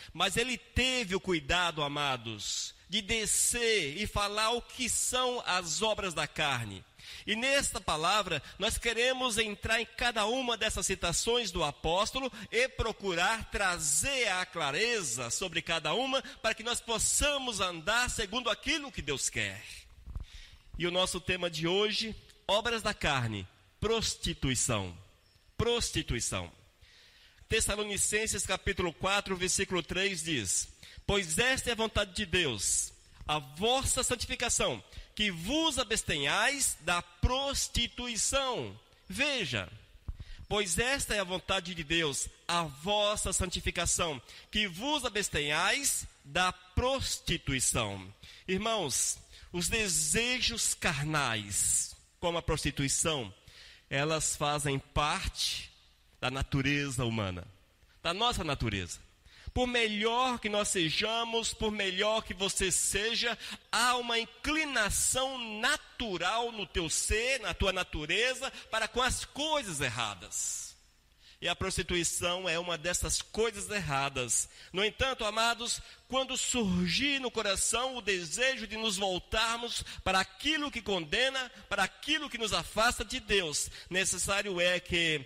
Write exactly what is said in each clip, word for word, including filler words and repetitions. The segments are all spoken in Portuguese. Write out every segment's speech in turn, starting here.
Mas ele teve o cuidado, amados, de descer e falar o que são as obras da carne. E nesta palavra, nós queremos entrar em cada uma dessas citações do apóstolo e procurar trazer a clareza sobre cada uma, para que nós possamos andar segundo aquilo que Deus quer. E o nosso tema de hoje, obras da carne, prostituição. Prostituição. Tessalonicenses capítulo quatro, versículo três diz: pois esta é a vontade de Deus, a vossa santificação, que vos abstenhais da prostituição. Veja, pois esta é a vontade de Deus, a vossa santificação, que vos abstenhais da prostituição. Irmãos, os desejos carnais, como a prostituição, elas fazem parte da natureza humana, da nossa natureza. Por melhor que nós sejamos, por melhor que você seja, há uma inclinação natural no teu ser, na tua natureza, para com as coisas erradas. E a prostituição é uma dessas coisas erradas. No entanto, amados, quando surgir no coração o desejo de nos voltarmos para aquilo que condena, para aquilo que nos afasta de Deus, necessário é que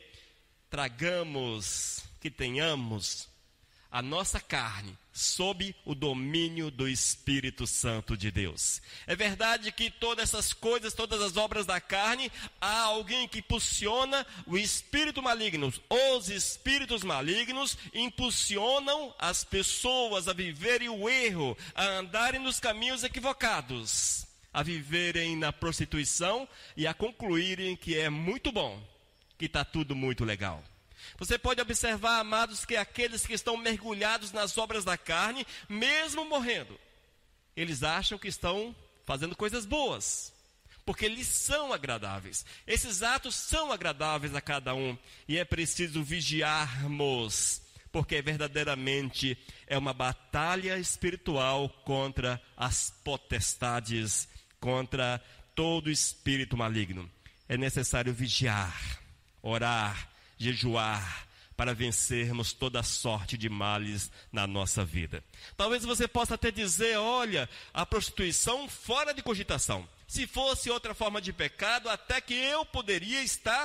tragamos, que tenhamos a nossa carne sob o domínio do Espírito Santo de Deus. É verdade que todas essas coisas, todas as obras da carne, há alguém que impulsiona o espírito maligno. Os espíritos malignos impulsionam as pessoas a viverem o erro, a andarem nos caminhos equivocados, a viverem na prostituição e a concluírem que é muito bom, que está tudo muito legal. Você pode observar, amados, que aqueles que estão mergulhados nas obras da carne, mesmo morrendo, eles acham que estão fazendo coisas boas, porque eles são agradáveis. Esses atos são agradáveis a cada um, e é preciso vigiarmos, porque verdadeiramente é uma batalha espiritual contra as potestades, contra todo espírito maligno. É necessário vigiar, orar, jejuar, para vencermos toda sorte de males na nossa vida. Talvez você possa até dizer, olha, a prostituição fora de cogitação. Se fosse outra forma de pecado, até que eu poderia estar,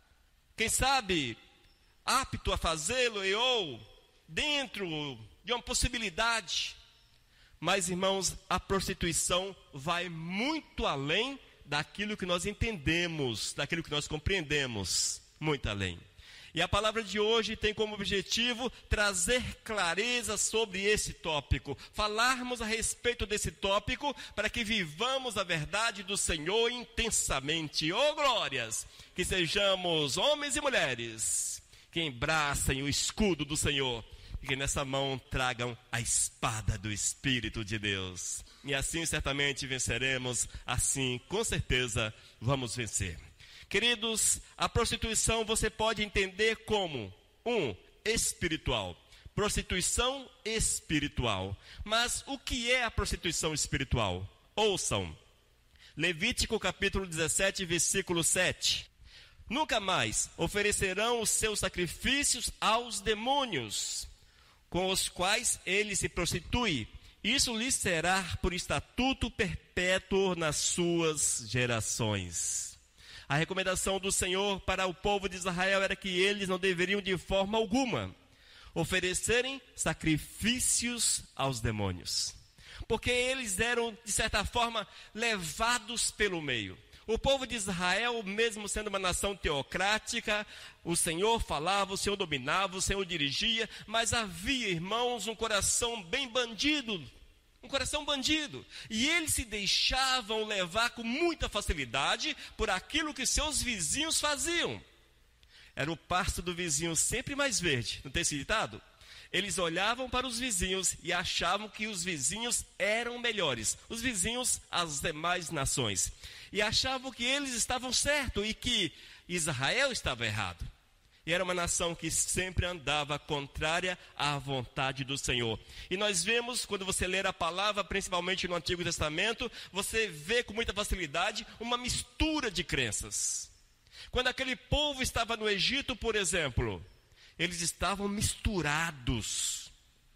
quem sabe, apto a fazê-lo, e ou dentro de uma possibilidade. Mas, irmãos, a prostituição vai muito além daquilo que nós entendemos, daquilo que nós compreendemos, muito além. E a palavra de hoje tem como objetivo trazer clareza sobre esse tópico, falarmos a respeito desse tópico, para que vivamos a verdade do Senhor intensamente. Oh glórias! Que sejamos homens e mulheres que embracem o escudo do Senhor, e que nessa mão tragam a espada do Espírito de Deus. E assim certamente venceremos, assim com certeza vamos vencer. Queridos, a prostituição você pode entender como, um, espiritual. Prostituição espiritual. Mas o que é a prostituição espiritual? Ouçam. Levítico capítulo dezessete, versículo sete. Nunca mais oferecerão os seus sacrifícios aos demônios, com os quais ele se prostitui. Isso lhes será por estatuto perpétuo nas suas gerações. A recomendação do Senhor para o povo de Israel era que eles não deveriam de forma alguma oferecerem sacrifícios aos demônios, porque eles eram, de certa forma, levados pelo meio. O povo de Israel, mesmo sendo uma nação teocrática, o Senhor falava, o Senhor dominava, o Senhor dirigia, mas havia, irmãos, um coração bem bandido, um coração bandido, e eles se deixavam levar com muita facilidade por aquilo que seus vizinhos faziam. Era o pasto do vizinho sempre mais verde, não tem esse ditado? Eles olhavam para os vizinhos e achavam que os vizinhos eram melhores, os vizinhos, as demais nações, e achavam que eles estavam certos e que Israel estava errado. E era uma nação que sempre andava contrária à vontade do Senhor. E nós vemos, quando você ler a palavra, principalmente no Antigo Testamento, você vê com muita facilidade uma mistura de crenças. Quando aquele povo estava no Egito, por exemplo, eles estavam misturados.